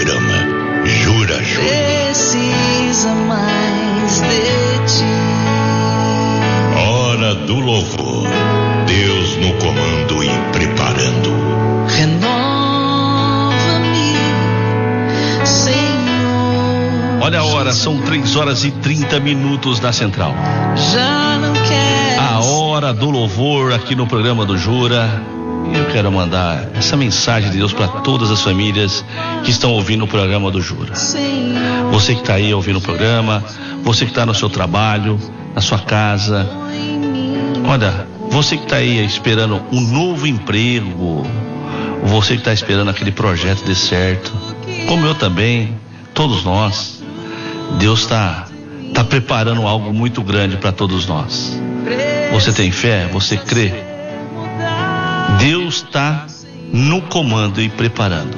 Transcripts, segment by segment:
programa Jura Júnior. Precisa mais de ti. Hora do louvor. Deus no comando e preparando. Renova-me, Senhor. Olha a hora, são 3h30 na Central. Já não quero. A hora do louvor aqui no programa do Jura. Eu quero mandar essa mensagem de Deus para todas as famílias que estão ouvindo o programa do Jura. Você que está aí ouvindo o programa, você que está no seu trabalho, na sua casa. Olha, você que está aí esperando um novo emprego, você que está esperando aquele projeto dê certo, como eu também, todos nós. Deus está preparando algo muito grande para todos nós. Você tem fé? Você crê? Deus está no comando e preparando.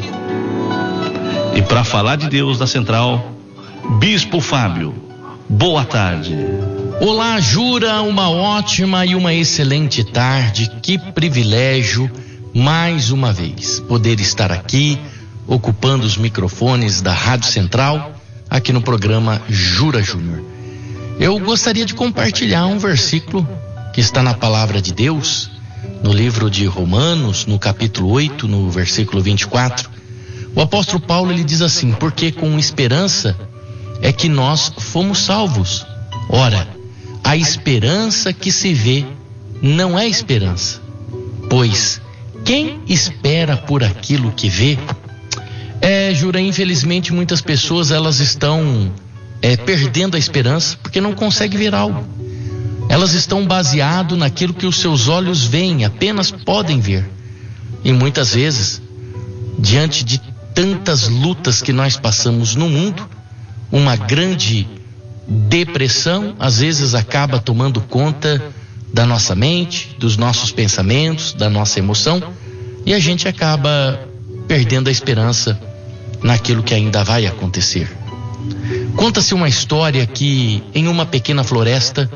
E para falar de Deus da Central, Bispo Fábio, boa tarde. Olá, Jura, uma ótima e uma excelente tarde. Que privilégio, mais uma vez, poder estar aqui, ocupando os microfones da Rádio Central, aqui no programa Jura Júnior. Eu gostaria de compartilhar um versículo que está na Palavra de Deus, no livro de Romanos, no capítulo 8, no versículo 24, o apóstolo Paulo, ele diz assim: porque com esperança é que nós fomos salvos. Ora, a esperança que se vê não é esperança, pois quem espera por aquilo que vê? Jura, infelizmente muitas pessoas elas estão perdendo a esperança porque não conseguem ver algo. Elas estão baseadas naquilo que os seus olhos veem, apenas podem ver. E muitas vezes, diante de tantas lutas que nós passamos no mundo, uma grande depressão às vezes acaba tomando conta da nossa mente, dos nossos pensamentos, da nossa emoção, e a gente acaba perdendo a esperança naquilo que ainda vai acontecer. Conta-se uma história que em uma pequena floresta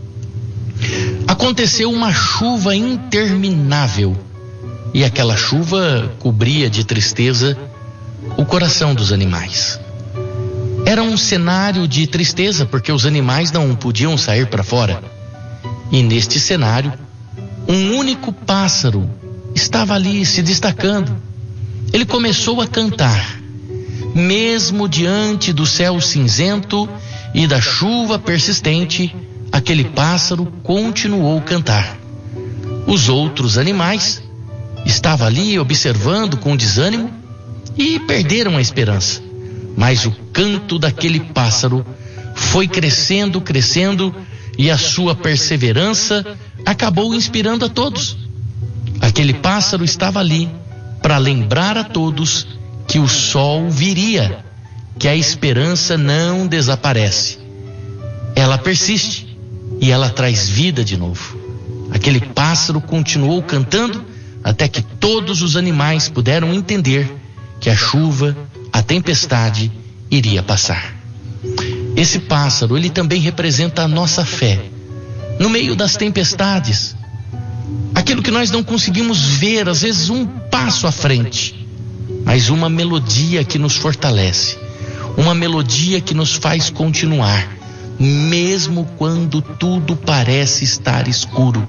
aconteceu uma chuva interminável, e aquela chuva cobria de tristeza o coração dos animais. Era um cenário de tristeza porque os animais não podiam sair para fora. E neste cenário, um único pássaro estava ali se destacando. Ele começou a cantar. Mesmo diante do céu cinzento e da chuva persistente, aquele pássaro continuou a cantar. Os outros animais estavam ali observando com desânimo e perderam a esperança. Mas o canto daquele pássaro foi crescendo, e a sua perseverança acabou inspirando a todos. Aquele pássaro estava ali para lembrar a todos que o sol viria, que a esperança não desaparece. Ela persiste e ela traz vida de novo. Aquele pássaro continuou cantando até que todos os animais puderam entender que a chuva, a tempestade iria passar. Esse pássaro, ele também representa a nossa fé. No meio das tempestades, aquilo que nós não conseguimos ver, às vezes um passo à frente, mas uma melodia que nos fortalece, uma melodia que nos faz continuar, mesmo quando tudo parece estar escuro.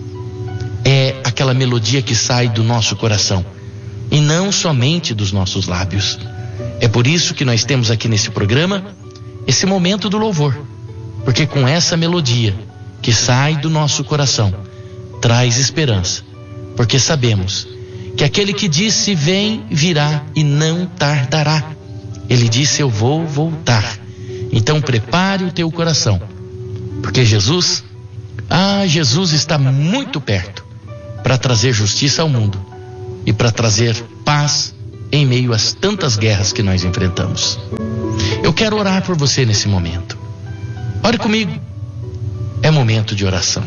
É aquela melodia que sai do nosso coração e não somente dos nossos lábios. É por isso que nós temos aqui nesse programa esse momento do louvor, porque com essa melodia que sai do nosso coração traz esperança, porque sabemos que aquele que disse vem, virá e não tardará. Ele disse eu vou voltar. Então prepare o teu coração, porque Jesus está muito perto para trazer justiça ao mundo e para trazer paz em meio às tantas guerras que nós enfrentamos. Eu quero orar por você nesse momento. Ore comigo. É momento de oração.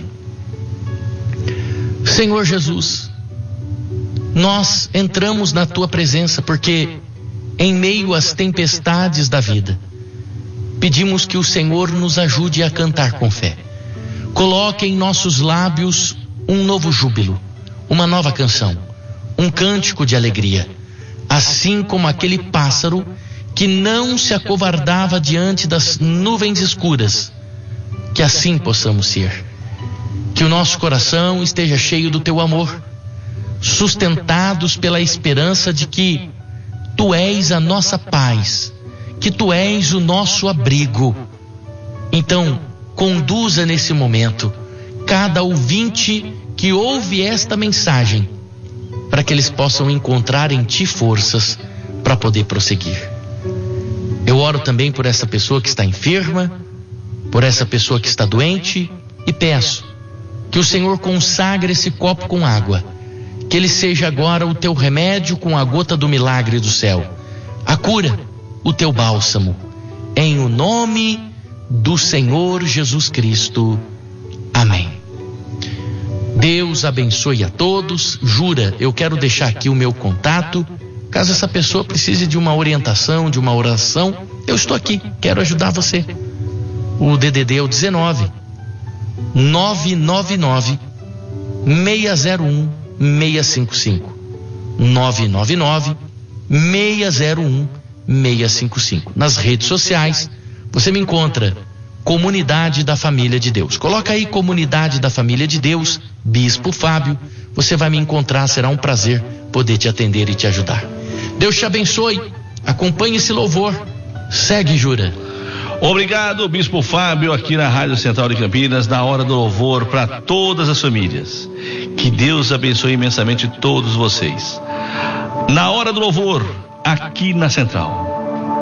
Senhor Jesus, nós entramos na tua presença porque em meio às tempestades da vida, pedimos que o Senhor nos ajude a cantar com fé. Coloque em nossos lábios um novo júbilo, uma nova canção, um cântico de alegria. assim como aquele pássaro que não se acovardava diante das nuvens escuras. Que assim possamos ser. Que o nosso coração esteja cheio do teu amor, sustentados pela esperança de que tu és a nossa paz, que tu és o nosso abrigo. Então, conduza nesse momento cada ouvinte que ouve esta mensagem, para que eles possam encontrar em ti forças para poder prosseguir. Eu oro também por essa pessoa que está enferma, por essa pessoa que está doente, e peço que o Senhor consagre esse copo com água, que ele seja agora o teu remédio com a gota do milagre do céu, a cura, o teu bálsamo, em o nome do Senhor Jesus Cristo. Amém. Deus abençoe a todos. Jura, eu quero deixar aqui o meu contato. Caso essa pessoa precise de uma orientação, de uma oração, eu estou aqui, quero ajudar você. O DDD é o 19 999 601 655. 999 601 655. Nas redes sociais, você me encontra Comunidade da Família de Deus. Coloca aí Comunidade da Família de Deus, Bispo Fábio. Você vai me encontrar, será um prazer poder te atender e te ajudar. Deus te abençoe. Acompanhe esse louvor. Segue, Jura. Obrigado, Bispo Fábio, aqui na Rádio Central de Campinas, na hora do louvor para todas as famílias. Que Deus abençoe imensamente todos vocês. Na hora do louvor, aqui na Central.